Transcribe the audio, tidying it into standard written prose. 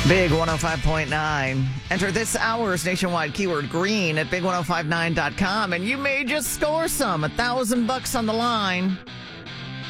Big 105.9. Enter this hour's nationwide keyword green at big1059.com and you may just score some. $1,000 on the line.